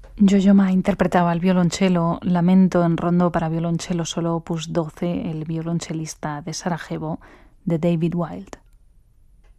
Yo-Yo Ma interpretaba el violonchelo Lamento en rondo para violonchelo solo opus 12, el violonchelista de Sarajevo, de David Wild.